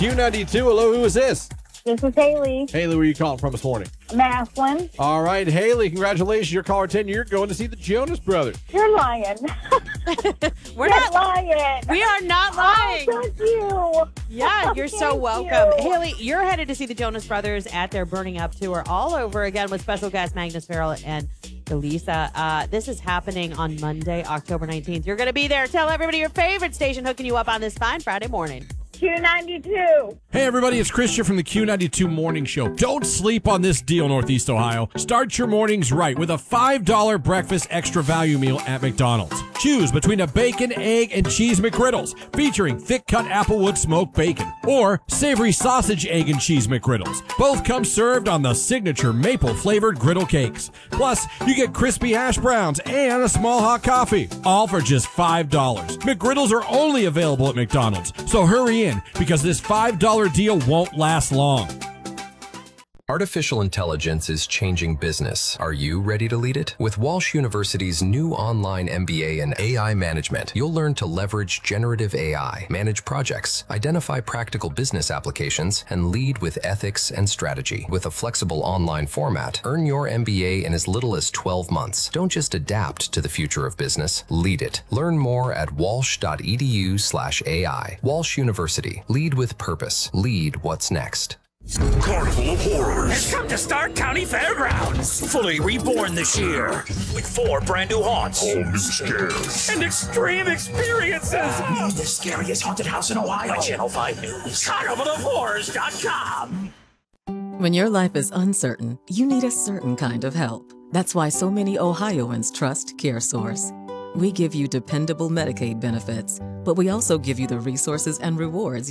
Q92. Hello, who is this? This is Haley. Haley, where are you calling from this morning? Maslin. All right, Haley, congratulations. You're caller 10. You're going to see the Jonas Brothers. You're lying. We're You're not lying. We are not lying. Oh, thank you. Yeah, you're so Thank welcome. you. Haley, you're headed to see the Jonas Brothers at their Burning Up tour all over again with special guests Magnus Farrell and Delisa. This is happening on Monday, October 19th. You're going to be there. Tell everybody your favorite station hooking you up on this fine Friday morning. Q92. Hey everybody, it's Christian from the Q92 Morning Show. Don't sleep on this deal, Northeast Ohio. Start your mornings right with a $5 breakfast extra value meal at McDonald's. Choose between a bacon, egg, and cheese McGriddles featuring thick-cut Applewood smoked bacon or savory sausage, egg, and cheese McGriddles. Both come served on the signature maple-flavored griddle cakes. Plus, you get crispy hash browns and a small hot coffee, all for just $5. McGriddles are only available at McDonald's, so hurry in because this $5 deal won't last long. Artificial intelligence is changing business. Are you ready to lead it? With Walsh University's new online MBA in AI management, you'll learn to leverage generative AI, manage projects, identify practical business applications, and lead with ethics and strategy. With a flexible online format, earn your MBA in as little as 12 months. Don't just adapt to the future of business, lead it. Learn more at walsh.edu/AI. Walsh University. Lead with purpose. Lead what's next. Carnival of Horrors has come to Stark County Fairgrounds. Fully reborn this year with 4 brand new haunts. Home new scares and extreme experiences. The scariest haunted house in Ohio. By Channel 5 News. CarnivalofHorrors.com. When your life is uncertain, you need a certain kind of help. That's why so many Ohioans trust CareSource. We give you dependable Medicaid benefits, but we also give you the resources and rewards